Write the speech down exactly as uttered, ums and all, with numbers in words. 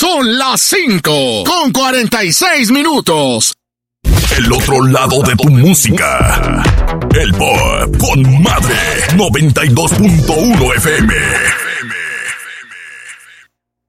Son las cinco con cuarenta y seis minutos. El otro lado de tu música. El Pop con Madre noventa y dos punto uno F M.